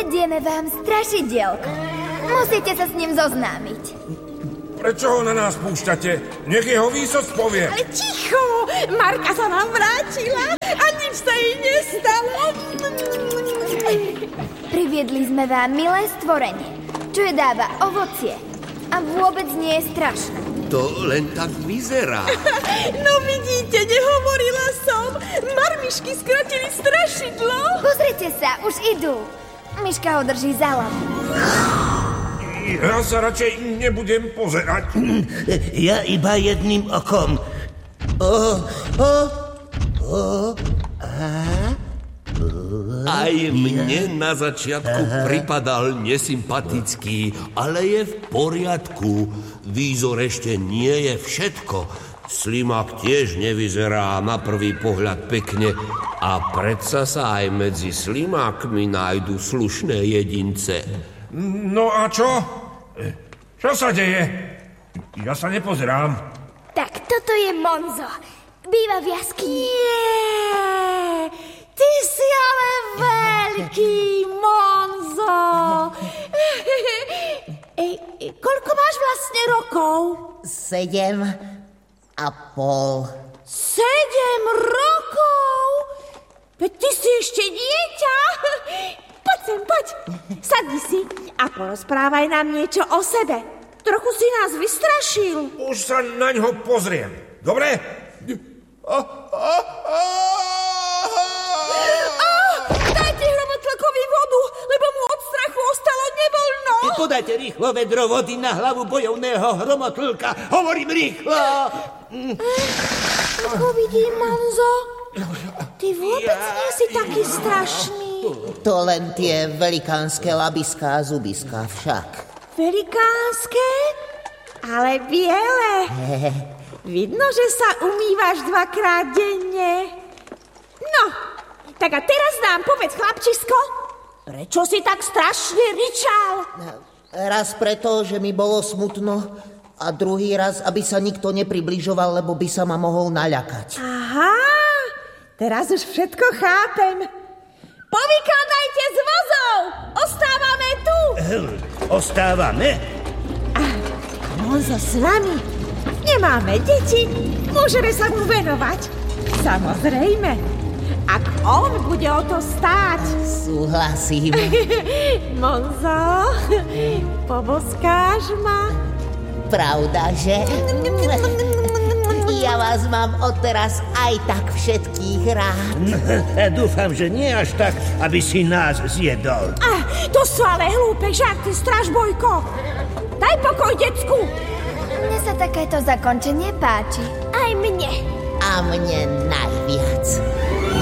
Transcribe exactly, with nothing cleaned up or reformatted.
Uvedieme vám strašidielko. Musíte sa s ním zoznámiť. Prečo ho na nás púšťate? Nech jeho výsoc povie. Ale ticho! Marka sa nám vrátila a nič sa jej nestalo. Priviedli sme vám milé stvorenie, čo je dáva ovocie a vôbec nie je strašné. To len tak vyzerá. No vidíte, nehovorila som. Marmišky skrotili strašidlo. Pozrite sa, už idú. Miška ho drží za hlavu. Ja sa radšej nebudem pozerať. Ja iba jedným okom. O, o, o, a... Aj mne na začiatku pripadal nesympatický, ale je v poriadku. Výzor ešte nie je všetko. Slimák tiež nevyzerá na prvý pohľad pekne a predsa sa aj medzi slimákmi nájdu slušné jedince. No a čo? Čo sa deje? Ja sa nepozerám. Tak toto je Monzo. Býva v jaskyni. Nie, ty si ale veľký, Monzo. Ej, koľko máš vlastne rokov? Sedem a pol. Sedem rokov? Veď ty si ešte dieťa. Poď sem, poď. Sadni si a porozprávaj nám niečo o sebe. Trochu si nás vystrašil. Už sa na ňo pozriem. Dobre? Oh, dajte hromotlakovi vodu, lebo mu od strachu ostalo nevoľno. Podajte rýchlo vedro vody na hlavu bojovného hromotlka. Hovorím rýchlo. Ako vidím, Monzo, ty vôbec nie si taký strašný. To len tie velikánske labiská a zubiská však. Velikánske? Ale biele. Vidno, že sa umývaš dvakrát denne. No, tak a teraz nám povedz, chlapčisko, prečo si tak strašne ričal? Raz preto, že mi bolo smutno a druhý raz, aby sa nikto nepribližoval, lebo by sa ma mohol naľakať. Aha, teraz už všetko chápem. Povykladajte z vozov, ostávame tu. Ostávame? A Monzo s nami. Nemáme deti, môžeme sa mu venovať. Samozrejme, ak on bude o to stáť. Súhlasím. Monzo, poboskáš ma? Pravda, že? Ja vás mám odteraz aj tak všetkých rád. Dúfam, že nie až tak, aby si nás zjedol. Ah, to sú ale hlúpe žarty, Strážbojko. Daj pokoj, decku. Mne sa takéto zakončenie páči. Aj mne. A mne najviac.